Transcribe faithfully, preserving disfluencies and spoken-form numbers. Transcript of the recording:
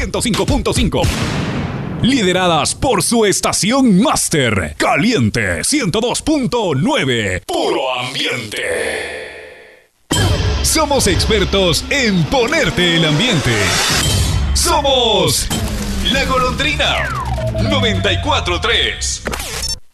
ciento cinco punto cinco. Lideradas por su estación máster, Caliente ciento dos punto nueve. Puro ambiente. Somos expertos en ponerte el ambiente. Somos La Golondrina noventa y cuatro punto tres.